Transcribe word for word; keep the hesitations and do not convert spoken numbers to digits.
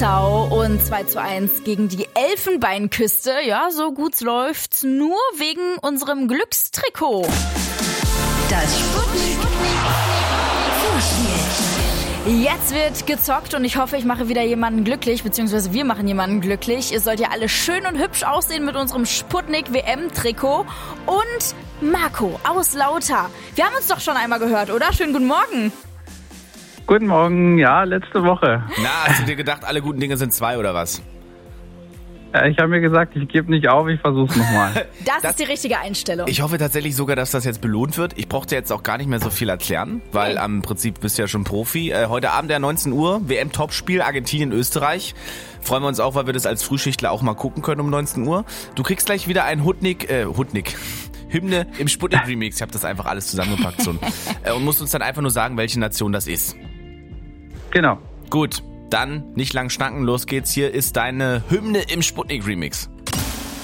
Nassau und zwei zu eins gegen die Elfenbeinküste. Ja, so gut läuft's nur wegen unserem Glückstrikot. Das Sputnik Vorspiel. Jetzt wird gezockt und ich hoffe, ich mache wieder jemanden glücklich, beziehungsweise wir machen jemanden glücklich. Ihr sollt ja alle schön und hübsch aussehen mit unserem Sputnik W M-Trikot. Und Marco aus Lauter. Wir haben uns doch schon einmal gehört, oder? Schönen guten Morgen. Guten Morgen, ja, letzte Woche. Na, hast du dir gedacht, alle guten Dinge sind zwei oder was? Ich habe mir gesagt, ich gebe nicht auf, ich versuch's nochmal. Das, das ist die richtige Einstellung. Ich hoffe tatsächlich sogar, dass das jetzt belohnt wird. Ich brauchte jetzt auch gar nicht mehr so viel erklären, weil am okay. Prinzip bist du ja schon Profi. Äh, heute Abend ja neunzehn Uhr, W M-Topspiel, Argentinien-Österreich. Freuen wir uns auch, weil wir das als Frühschichtler auch mal gucken können um neunzehn Uhr. Du kriegst gleich wieder ein Hutnik, äh, Hutnik. Hymne im Sputnik-Remix. Ich habe das einfach alles zusammengepackt schon. äh, und musst uns dann einfach nur sagen, welche Nation das ist. Genau. Gut, dann nicht lang schnacken, los geht's. Hier ist deine Hymne im Sputnik-Remix.